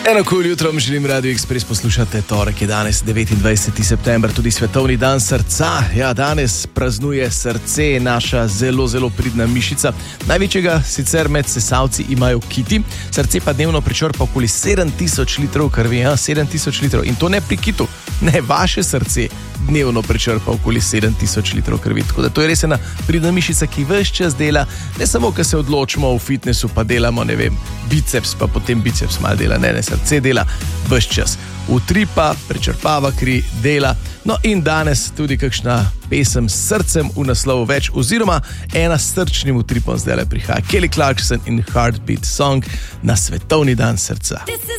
Eno kul jutrom želim Radio Express poslušati. Torek je danes 29. september, tudi svetovni dan srca. Ja, danes praznuje srce, naša zelo, zelo pridna mišica. Največjega sicer med sesalci imajo kiti, srce pa dnevno pričrpa okoli 7000 litrov krvi. Ja, 7000 litrov. In to ne pri kitu, ne, vaše srce dnevno pričrpa okoli 7000 litrov krvi. Tako da to je res ena pridna mišica, ki ves čas dela, ne samo, ko se odločimo v fitnessu, pa delamo, ne vem, biceps, pa potem biceps malo dela, ne, srce dela ves čas. Utripa, prečrpava kri, dela. No in danes tudi kakšna pesem s srcem v naslovu več, oziroma ena s srčnim utripom zdaj prihaja. Kelly Clarkson in Heartbeat Song na svetovni dan srca.